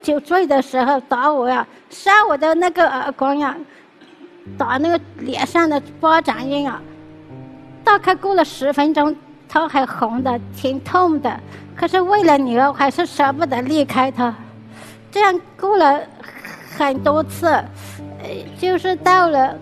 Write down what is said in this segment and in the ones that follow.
9岁的时候打我呀，扇我的那个耳光呀，打那个脸上的巴掌印啊，大概过了10分钟，他还红的，挺痛的。可是为了女儿，还是舍不得离开他。这样过了很多次，就是到了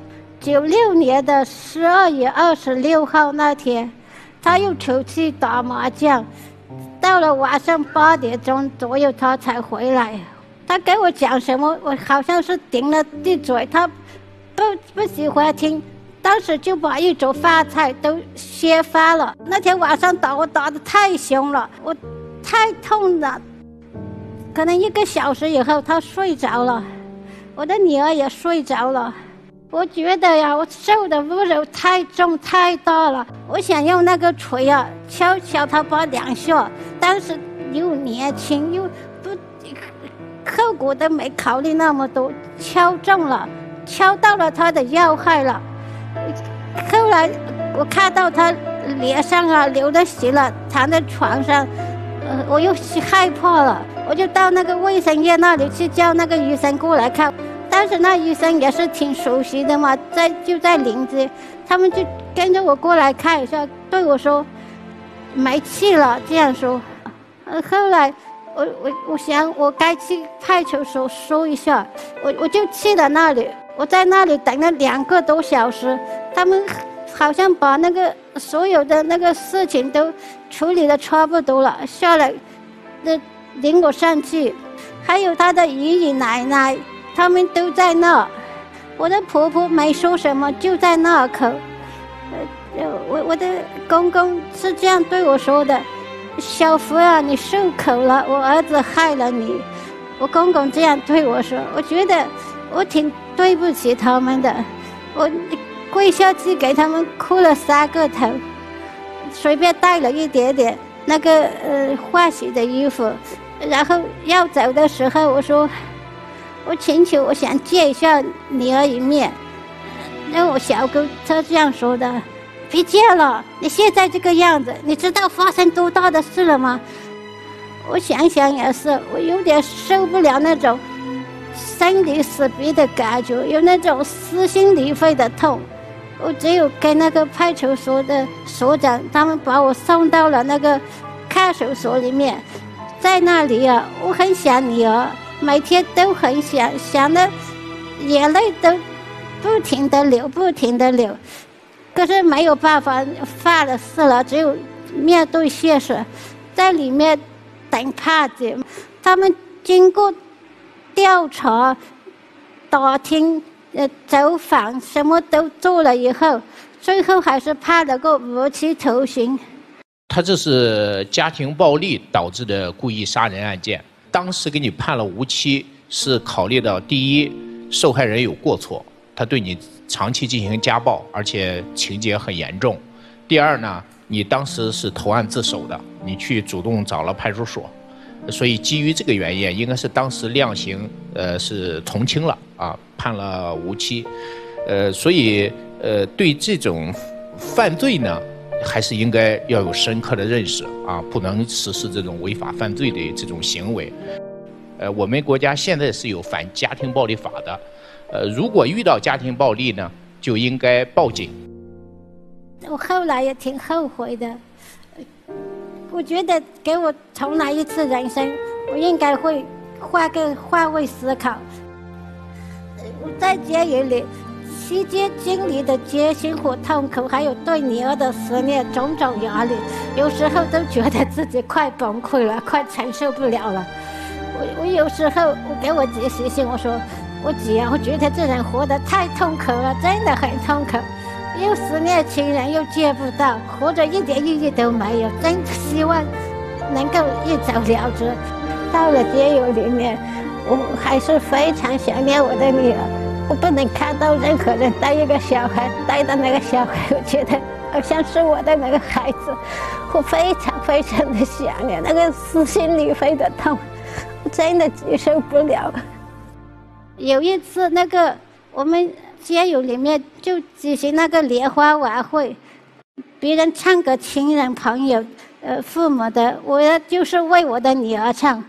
96年的12月26号那天，他又出去打麻将。到了晚上8点钟左右，他才回来。他给我讲什么，我好像是顶了地嘴，他不喜欢听。当时就把一桌饭菜都掀翻了。那天晚上打我打得太凶了，我太痛了。可能1个小时以后，他睡着了，我的女儿也睡着了。我觉得呀，我受的侮辱太重太大了。我想用那个锤啊敲他把2下，当时又年轻又不，后果都没考虑那么多，敲中了，敲到了他的要害了。后来我看到他脸上啊流的血了，躺在床上，我又害怕了，我就到那个卫生院那里去叫那个医生过来看。但是那医生也是挺熟悉的嘛，就在邻居，他们就跟着我过来看一下，对我说没气了这样说。后来我想我该去派出所说一下，我就去了那里。我在那里等了2个多小时，他们好像把那个所有的那个事情都处理得差不多了，下来领我上去。还有他的姨姨奶奶他们都在那，我的婆婆没说什么，就在那口。我的公公是这样对我说的：小福啊，你受口了，我儿子害了你。我公公这样对我说，我觉得我挺对不起他们的。我跪下去给他们磕了3个头，随便带了一点点那个换洗的衣服。然后要走的时候，我说我请求，我想见一下女儿一面。那我小姑她这样说的：别见了，你现在这个样子，你知道发生多大的事了吗？我想想也是，我有点受不了那种生离死别的感觉，有那种撕心裂肺的痛。我只有跟那个派出所的所长，他们把我送到了那个看守所里面。在那里啊，我很想女儿，每天都很想的眼泪都不停地流。可是没有办法，犯了事了，只有面对现实，在里面等判决。他们经过调查、打听、走访，什么都做了以后，最后还是判了个无期徒刑。 他这是家庭暴力导致的故意杀人案件，当时给你判了无期，是考虑到第一，受害人有过错，他对你长期进行家暴，而且情节很严重。第二呢，你当时是投案自首的，你去主动找了派出所，所以基于这个原因，应该是当时量刑是从轻了啊，判了无期。所以对这种犯罪呢，还是应该要有深刻的认识啊，不能实施这种违法犯罪的这种行为。我们国家现在是有反家庭暴力法的，如果遇到家庭暴力呢，就应该报警。 我后来也挺后悔的，我觉得给我重来一次人生，我应该会换位思考。我在监狱里期间经历的艰辛和痛苦，还有对女儿的思念，种种压力，有时候都觉得自己快崩溃了，快承受不了了。我有时候我给我姐写信，我说我姐啊，我觉得这人活得太痛苦了，真的很痛苦，又思念亲人又见不到，活着一点意义都没有，真希望能够一走了之。到了监狱里面，我还是非常想念我的女儿。我不能看到任何人带一个小孩，带的那个小孩，我觉得好像是我的那个孩子，我非常非常的想念，那个撕心裂肺的痛，我真的接受不了。有一次，那个我们监狱里面就举行那个联欢晚会，别人唱给亲人朋友、父母的，我就是为我的女儿唱。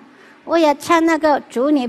我也穿那个竹女